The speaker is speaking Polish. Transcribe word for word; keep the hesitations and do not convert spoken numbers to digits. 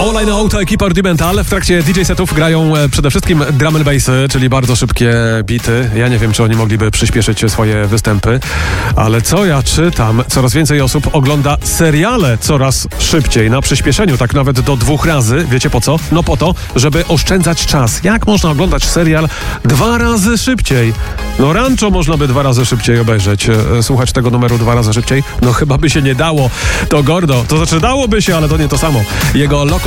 All I Know to ekipa Rudimental. W trakcie D J setów grają e, przede wszystkim drum and bassy, czyli bardzo szybkie bity. Ja nie wiem, czy oni mogliby przyspieszyć swoje występy, ale co ja czytam, coraz więcej osób ogląda seriale coraz szybciej, na przyspieszeniu, tak nawet do dwóch razy. Wiecie po co? No po to, żeby oszczędzać czas. Jak można oglądać serial dwa razy szybciej? No Rancho można by dwa razy szybciej obejrzeć. E, słuchać tego numeru dwa razy szybciej? No chyba by się nie dało. To Gordo. To znaczy dałoby się, ale to nie to samo. Jego Loco